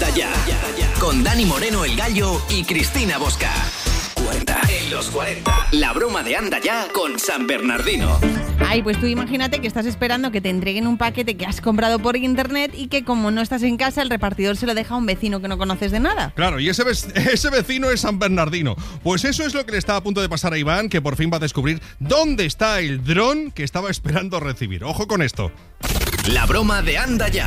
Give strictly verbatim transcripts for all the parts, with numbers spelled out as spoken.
Anda Ya, con Dani Moreno el Gallo y Cristina Bosca. cuarenta en los cuarenta. La broma de Anda Ya con San Bernardino. Ay, pues tú imagínate que estás esperando que te entreguen un paquete que has comprado por internet y que como no estás en casa, el repartidor se lo deja a un vecino que no conoces de nada. Claro, y ese, ve- ese vecino es San Bernardino. Pues eso es lo que le está a punto de pasar a Iván, que por fin va a descubrir dónde está el dron que estaba esperando recibir. Ojo con esto. La broma de Anda Ya.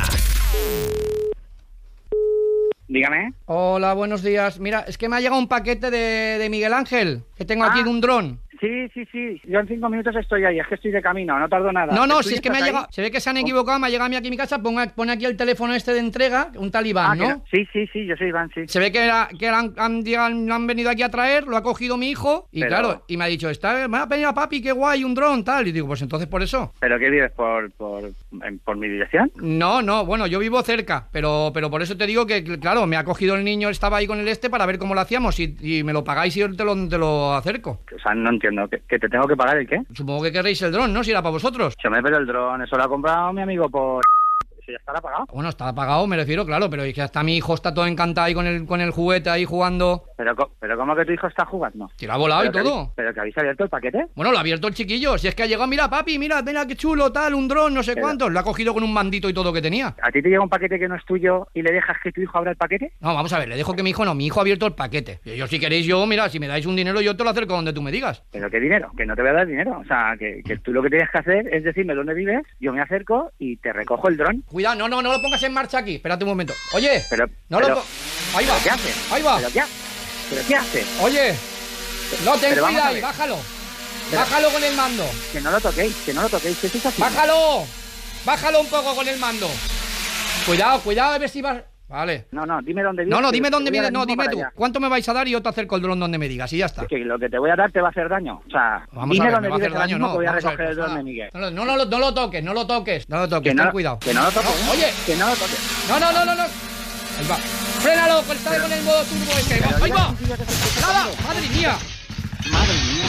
Dígame. Hola, buenos días. Mira, es que me ha llegado un paquete de, de Miguel Ángel, que tengo aquí Ah. de un dron. Sí, sí, sí. Yo en cinco minutos estoy ahí. Es que estoy de camino, no tardo nada. No, no, ¿Tú si es que me ha estás ahí? llegado. Se ve que se han equivocado, me ha llegado a mí aquí a mi casa, ponga- pone aquí el teléfono este de entrega, un talibán, Ah, ¿no? que no. Sí, sí, sí, yo soy Iván, sí. Se ve que, era, que han, han, han- han venido aquí a traer, lo ha cogido mi hijo y Pero- claro, y me ha dicho, está, me ha venido papi, qué guay, un dron, tal. Y digo, pues entonces por eso. ¿Pero qué vives? ¿Por, por, en- por mi dirección? No, no, bueno, yo vivo cerca, pero, pero por eso te digo que, claro, me ha cogido el niño, estaba ahí con el este para ver cómo lo hacíamos y, y me lo pagáis y yo te lo, te lo acerco. O sea, no entiendo. ¿Que, que te tengo que pagar el qué? Supongo que querréis el dron, ¿no? Si era para vosotros. Se me pero el dron, eso lo ha comprado mi amigo por... ¿Eso ya estará pagado? Bueno, está pagado, me refiero, claro, pero es que hasta mi hijo está todo encantado ahí con el, con el juguete ahí jugando. ¿Pero, co- pero cómo que tu hijo está jugando? Que lo ha volado y ¿Pero que todo. habéis- ¿Pero que habéis abierto el paquete? Bueno, lo ha abierto el chiquillo. Si es que ha llegado, mira, papi, mira, mira qué chulo, tal, un dron, no sé Pero- cuántos. Lo ha cogido con un mandito y todo que tenía. ¿A ti te llega un paquete que no es tuyo y le dejas que tu hijo abra el paquete? No, vamos a ver, le dejo que mi hijo no, mi hijo ha abierto el paquete. Y yo, si queréis, yo, mira, si me dais un dinero, yo te lo acerco donde tú me digas. ¿Pero qué dinero? Que no te voy a dar dinero. O sea, que, que tú lo que tienes que hacer es decirme dónde vives, yo me acerco y te recojo el dron. Cuidado, no, no, no lo pongas en marcha aquí. Espérate un momento. Oye, Pero, no pero- lo po- Ahí va. ¿pero qué haces? Ahí va. ¿Pero qué, ha- ¿Pero qué haces? Oye, no, ten Pero vamos cuidado a ahí, ver. bájalo. Pero- Bájalo con el mando. Que no lo toquéis, que no lo toquéis. ¿Qué estáis haciendo? Bájalo. Bájalo un poco con el mando. Cuidado, cuidado, a ver si vas... Vale. No, no, dime dónde vives. No, no, que dime te dónde voy ahora vives. No, mismo dime para tú. allá. ¿Cuánto me vais a dar y yo te acerco el dron donde me digas y ya está? Es que lo que te voy a dar te va a hacer daño. O sea, Vamos dime a ver, dónde me va a vives hacer ahora daño, mismo no. que voy a Vamos a ver, recoger el pues dron nada. de Miguel. No, no, no, lo- no lo toques, no lo toques. No lo toques, Que ten no, cuidado. que no lo toques. No, oye. Que no lo toques. No, no, no, no, no. Ahí va. Frénalo, que está con el modo turbo este. Pero Ahí diga va. sencillo que te estoy Nada, tocando. madre mía. Madre mía.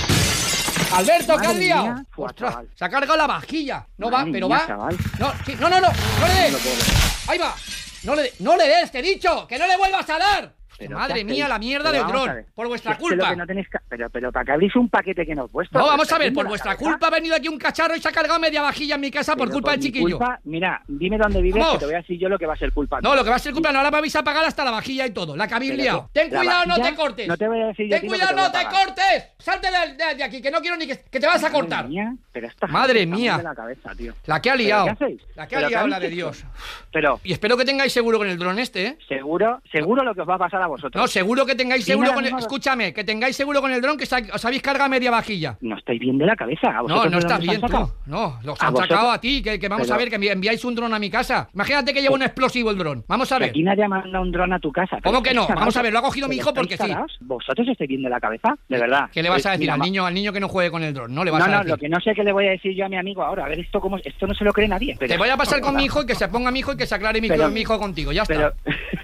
Alberto, ¿qué has Madre liado? mía. Fua, Ostras, chaval. se ha cargado la vajilla. No Madre va, pero mía, va. chaval. No, sí, no, no, no, no le No des. lo puedo creer. Ahí va. No le, de- no le des, te he dicho. Que no le vuelvas a dar. Pero Madre ¿qué mía, hacéis? la mierda Pero del vamos a dron. ver. Por vuestra Si es que lo culpa. que no tenéis que- Pero, pero para que abrís un paquete que no es vuestro. No, ¿os vamos a estáis ver, viendo por la vuestra cabeza? culpa ha venido aquí un cacharro y se ha cargado media vajilla en mi casa por Pero culpa del mi chiquillo. culpa, mira, dime dónde vives Vamos. que te voy a decir yo lo que va a ser culpa. No, lo que va a ser culpa, no, ahora me vais a pagar hasta la vajilla y todo, la que habéis Pero liado. que- Ten la cuidado, no vajilla, te cortes. no te voy a decir yo a Ten ti lo que cuidado, te voy no a te pagar. cortes. Salte de, de- de aquí, que no quiero ni que, que te vas a cortar. Madre mía, pero esta Madre gente está mía. mal de la cabeza, tío. La que ha ¿Pero liado. qué hacéis? La que ha ¿Pero qué liado, la habéis de hecho? Dios. Pero, Y espero que tengáis seguro con el dron este, ¿eh? seguro, seguro lo que os va a pasar a vosotros. No, seguro que tengáis Dime seguro ahora con el... mismo- Escúchame, que tengáis seguro con el dron que sa- os habéis cargado media vajilla. No estáis bien de la cabeza. ¿A No, vosotros no de estás dónde os bien han tú. sacado? No, los ¿A han vosotros? sacado a ti, que, que vamos Pero- a ver, que envi- enviáis un dron a mi casa. Imagínate que lleva un explosivo el dron. Vamos a Que ver. aquí nadie ha mandado un dron a tu casa. ¿Cómo que no? ¿Estáis Vamos a taraos? ver, lo ha cogido mi ¿Pero hijo porque estáis sí. taraos? ¿Vosotros estáis bien de la cabeza? De verdad. ¿Qué le vas Pues, a decir mira, al ma- niño, al niño que no juegue con el dron? No le vas No, a no, decir. lo que no sé qué le voy a decir yo a mi amigo ahora. A ver, esto cómo, esto no se lo cree nadie. Pero, Te voy a pasar con mi hijo y que se ponga mi hijo y que se aclare mi, Pero- mi hijo contigo. Ya está. Pero...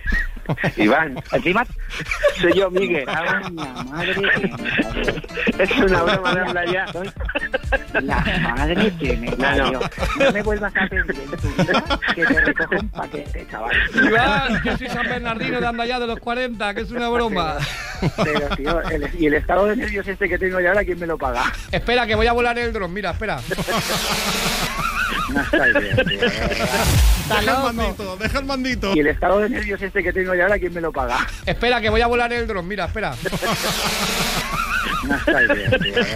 Iván, encima soy yo, Miguel. Ay, la madre que me Es una broma de hablar ya. Soy la madre que me No, no. parió. No me vuelvas a pedir en tu vida que te recojo un paquete, chaval. Iván, que soy San Bernardino de Andallá de los cuarenta, que es una broma. Pero, tío, el- y el estado de nervios este que tengo yo ahora, ¿quién me lo paga? Espera, que voy a volar el dron. Mira, espera. No estáis bien, tío, de verdad. Está Deja el loco. mandito, deja el mandito. Y el estado de nervios este que tengo yo ahora, ¿quién me lo paga? Espera, que voy a volar el dron. Mira, espera. No estáis bien, tío.